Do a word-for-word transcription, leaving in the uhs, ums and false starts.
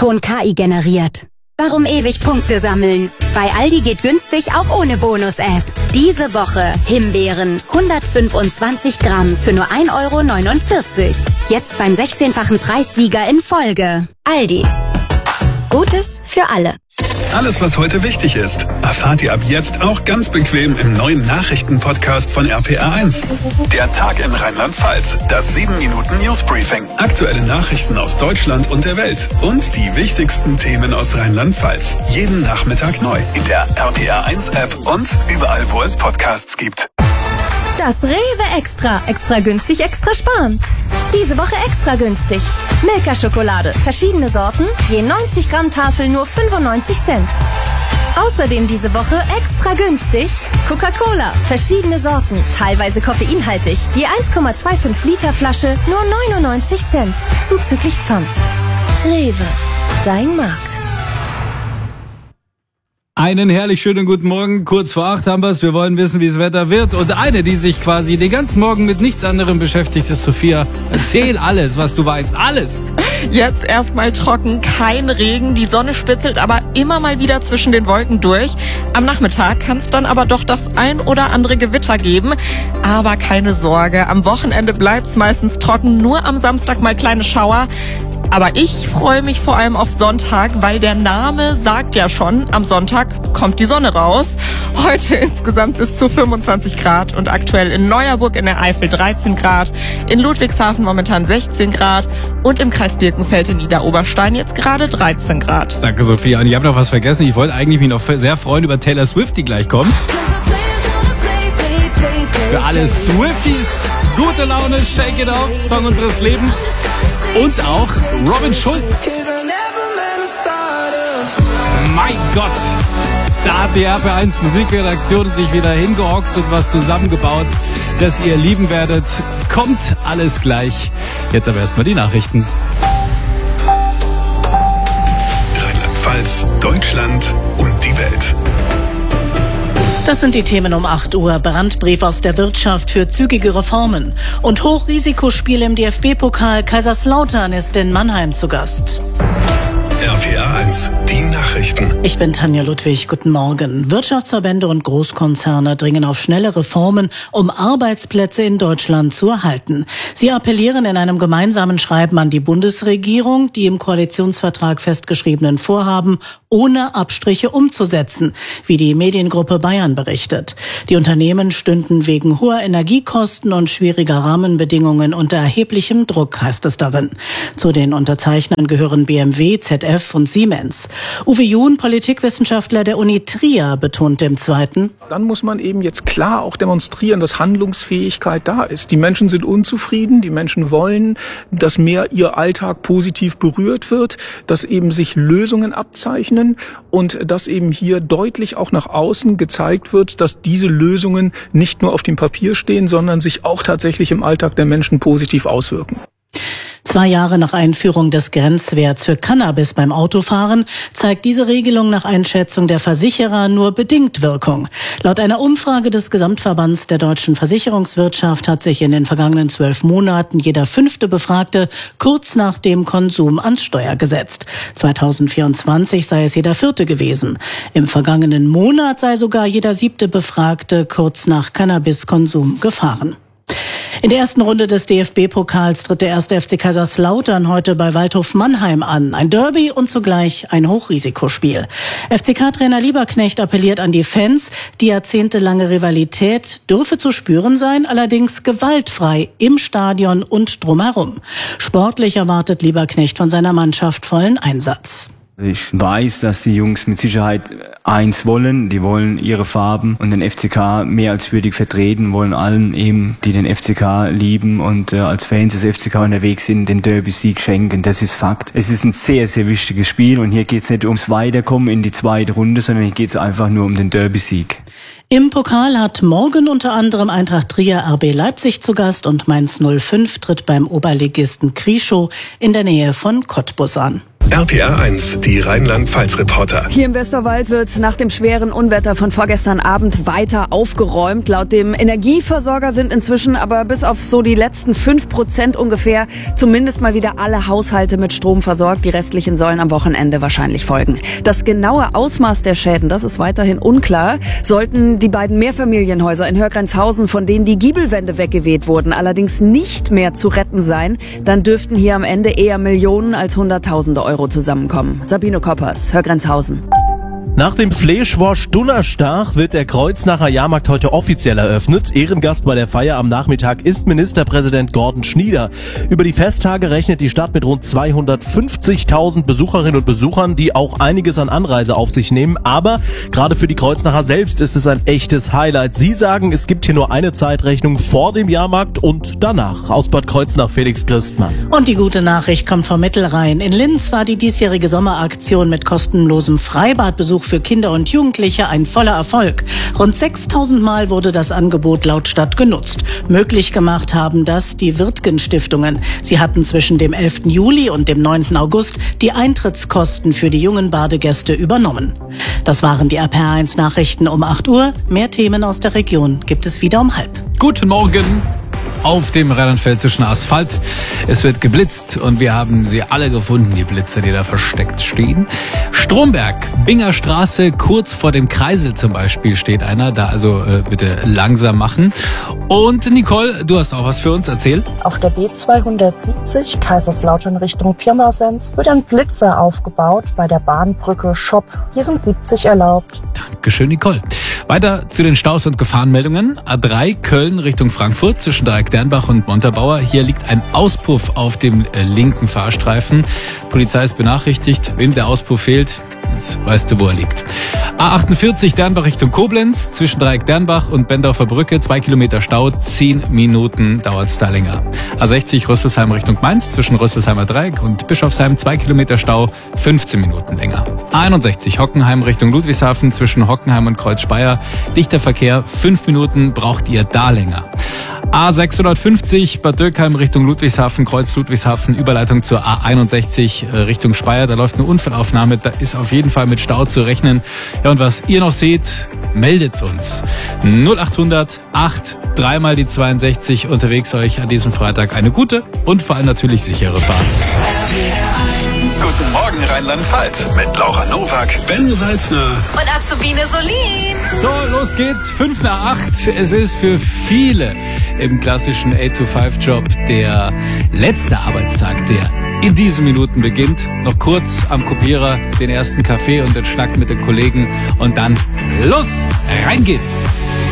Ton K I generiert. Warum ewig Punkte sammeln? Bei Aldi geht günstig auch ohne Bonus-App. Diese Woche Himbeeren hundertfünfundzwanzig Gramm für nur ein Euro neunundvierzig. Jetzt beim sechzehnfachen Preissieger in Folge. Aldi. Gutes für alle. Alles, was heute wichtig ist, erfahrt ihr ab jetzt auch ganz bequem im neuen Nachrichtenpodcast von R P R eins. Der Tag in Rheinland-Pfalz, das sieben Minuten Newsbriefing. Aktuelle Nachrichten aus Deutschland und der Welt und die wichtigsten Themen aus Rheinland-Pfalz. Jeden Nachmittag neu in der R P R eins App und überall, wo es Podcasts gibt. Das Rewe Extra. Extra günstig, extra sparen. Diese Woche extra günstig. Milka-Schokolade. Verschiedene Sorten. Je neunzig Gramm Tafel nur fünfundneunzig Cent. Außerdem diese Woche extra günstig. Coca-Cola. Verschiedene Sorten. Teilweise koffeinhaltig. Je eins Komma fünfundzwanzig Liter Flasche nur neunundneunzig Cent. Zuzüglich Pfand. Rewe. Dein Markt. Einen herrlich schönen guten Morgen, kurz vor acht haben wir es. Wir wollen wissen, wie das Wetter wird. Und eine, die sich quasi den ganzen Morgen mit nichts anderem beschäftigt, ist Sophia. Erzähl alles, was du weißt, alles. Jetzt erstmal trocken, kein Regen. Die Sonne spitzelt aber immer mal wieder zwischen den Wolken durch. Am Nachmittag kann es dann aber doch das ein oder andere Gewitter geben. Aber keine Sorge, am Wochenende bleibt es meistens trocken. Nur am Samstag mal kleine Schauer. Aber ich freue mich vor allem auf Sonntag, weil der Name sagt ja schon, am Sonntag kommt die Sonne raus. Heute insgesamt bis zu fünfundzwanzig Grad und aktuell in Neuerburg in der Eifel dreizehn Grad, in Ludwigshafen momentan sechzehn Grad und im Kreis Birkenfeld in Niederoberstein jetzt gerade dreizehn Grad. Danke, Sophia. Und ich habe noch was vergessen. Ich wollte eigentlich mich noch sehr freuen über Taylor Swift, die gleich kommt. Für alle Swifties, gute Laune, Shake It Off, Song unseres Lebens. Und auch Robin Schulz. Mein Gott, da hat die R P R eins Musikredaktion sich wieder hingehockt und was zusammengebaut, das ihr lieben werdet. Kommt alles gleich. Jetzt aber erstmal die Nachrichten. Rheinland-Pfalz, Deutschland und die Welt. Das sind die Themen um acht Uhr. Brandbrief aus der Wirtschaft für zügige Reformen. Und Hochrisikospiel im D F B-Pokal. Kaiserslautern ist in Mannheim zu Gast. R P R eins, die Nachrichten. Ich bin Tanja Ludwig, guten Morgen. Wirtschaftsverbände und Großkonzerne dringen auf schnelle Reformen, um Arbeitsplätze in Deutschland zu erhalten. Sie appellieren in einem gemeinsamen Schreiben an die Bundesregierung, die im Koalitionsvertrag festgeschriebenen Vorhaben ohne Abstriche umzusetzen, wie die Mediengruppe Bayern berichtet. Die Unternehmen stünden wegen hoher Energiekosten und schwieriger Rahmenbedingungen unter erheblichem Druck, heißt es darin. Zu den Unterzeichnern gehören B M W, Z F und Siemens. Uwe Juhn, Politikwissenschaftler der Uni Trier, betont im Zweiten: Dann muss man eben jetzt klar auch demonstrieren, dass Handlungsfähigkeit da ist. Die Menschen sind unzufrieden, die Menschen wollen, dass mehr ihr Alltag positiv berührt wird, dass eben sich Lösungen abzeichnen und dass eben hier deutlich auch nach außen gezeigt wird, dass diese Lösungen nicht nur auf dem Papier stehen, sondern sich auch tatsächlich im Alltag der Menschen positiv auswirken. Zwei Jahre nach Einführung des Grenzwerts für Cannabis beim Autofahren zeigt diese Regelung nach Einschätzung der Versicherer nur bedingt Wirkung. Laut einer Umfrage des Gesamtverbands der deutschen Versicherungswirtschaft hat sich in den vergangenen zwölf Monaten jeder fünfte Befragte kurz nach dem Konsum ans Steuer gesetzt. zweitausendvierundzwanzig sei es jeder vierte gewesen. Im vergangenen Monat sei sogar jeder siebte Befragte kurz nach Cannabiskonsum gefahren. In der ersten Runde des D F B-Pokals tritt der erste F C Kaiserslautern heute bei Waldhof Mannheim an. Ein Derby und zugleich ein Hochrisikospiel. F C K-Trainer Lieberknecht appelliert an die Fans. Die jahrzehntelange Rivalität dürfe zu spüren sein, allerdings gewaltfrei im Stadion und drumherum. Sportlich erwartet Lieberknecht von seiner Mannschaft vollen Einsatz. Ich weiß, dass die Jungs mit Sicherheit eins wollen. Die wollen ihre Farben und den F C K mehr als würdig vertreten, wollen allen eben, die den F C K lieben und äh, als Fans des F C K unterwegs sind, den Derby-Sieg schenken. Das ist Fakt. Es ist ein sehr, sehr wichtiges Spiel und hier geht es nicht ums Weiterkommen in die zweite Runde, sondern hier geht es einfach nur um den Derby-Sieg. Im Pokal hat morgen unter anderem Eintracht Trier R B Leipzig zu Gast und Mainz null fünf tritt beim Oberligisten Krieschow in der Nähe von Cottbus an. R P R eins, die Rheinland-Pfalz-Reporter. Hier im Westerwald wird nach dem schweren Unwetter von vorgestern Abend weiter aufgeräumt. Laut dem Energieversorger sind inzwischen aber bis auf so die letzten fünf Prozent ungefähr zumindest mal wieder alle Haushalte mit Strom versorgt. Die restlichen sollen am Wochenende wahrscheinlich folgen. Das genaue Ausmaß der Schäden, das ist weiterhin unklar. Sollten die beiden Mehrfamilienhäuser in Hörgrenzhausen, von denen die Giebelwände weggeweht wurden, allerdings nicht mehr zu retten sein, dann dürften hier am Ende eher Millionen als Hunderttausende Euro zusammenkommen. Sabine Koppers, Hörgrenzhausen. Nach dem Fleischwurst Donnerstag wird der Kreuznacher Jahrmarkt heute offiziell eröffnet. Ehrengast bei der Feier am Nachmittag ist Ministerpräsident Gordon Schnieder. Über die Festtage rechnet die Stadt mit rund zweihundertfünfzigtausend Besucherinnen und Besuchern, die auch einiges an Anreise auf sich nehmen. Aber gerade für die Kreuznacher selbst ist es ein echtes Highlight. Sie sagen, es gibt hier nur eine Zeitrechnung vor dem Jahrmarkt und danach. Aus Bad Kreuznach, Felix Christmann. Und die gute Nachricht kommt vom Mittelrhein. In Linz war die diesjährige Sommeraktion mit kostenlosem Freibadbesuch für Kinder und Jugendliche ein voller Erfolg. Rund sechstausend Mal wurde das Angebot laut Stadt genutzt. Möglich gemacht haben das die Wirtgen-Stiftungen. Sie hatten zwischen dem elften Juli und dem neunten August die Eintrittskosten für die jungen Badegäste übernommen. Das waren die R P R eins Nachrichten um acht Uhr. Mehr Themen aus der Region gibt es wieder um halb. Guten Morgen. Auf dem rheinland-pfälzischen Asphalt. Es wird geblitzt und wir haben sie alle gefunden, die Blitze, die da versteckt stehen. Stromberg, Binger Straße, kurz vor dem Kreisel zum Beispiel steht einer. Da also äh, bitte langsam machen. Und Nicole, du hast auch was für uns, erzähl. Auf der B zweihundertsiebzig, Kaiserslautern Richtung Pirmasens, wird ein Blitzer aufgebaut bei der Bahnbrücke Schopp. Hier sind siebzig erlaubt. Dankeschön, Nicole. Weiter zu den Staus und Gefahrenmeldungen. A drei Köln Richtung Frankfurt zwischen Dreieck Dernbach und Montabaur. Hier liegt ein Auspuff auf dem äh, linken Fahrstreifen. Polizei ist benachrichtigt. Wem der Auspuff fehlt, jetzt weißt du, wo er liegt. A achtundvierzig Dernbach Richtung Koblenz zwischen Dreieck Dernbach und Bendorfer Brücke. Zwei Kilometer Stau, zehn Minuten dauert's da länger. A sechzig Rüsselsheim Richtung Mainz zwischen Rüsselsheimer Dreieck und Bischofsheim. Zwei Kilometer Stau, fünfzehn Minuten länger. A einundsechzig Hockenheim Richtung Ludwigshafen zwischen Hockenheim und Kreuzspeyer. Dichter Verkehr, fünf Minuten braucht ihr da länger. A sechshundertfünfzig Bad Dürkheim Richtung Ludwigshafen, Kreuz Ludwigshafen, Überleitung zur A einundsechzig Richtung Speyer. Da läuft eine Unfallaufnahme, da ist auf jeden Fall mit Stau zu rechnen. Ja, und was ihr noch seht, meldet uns. null achthundert acht, dreimal die zweiundsechzig, unterwegs euch an diesem Freitag eine gute und vor allem natürlich sichere Fahrt. Guten Morgen Rheinland-Pfalz mit Laura Nowak, Ben Salzner Und Azubine Solin. So, los geht's. fünf nach acht. Es ist für viele im klassischen eight to five Job der letzte Arbeitstag, der in diesen Minuten beginnt. Noch kurz am Kopierer den ersten Kaffee und den Schnack mit den Kollegen und dann los, rein geht's.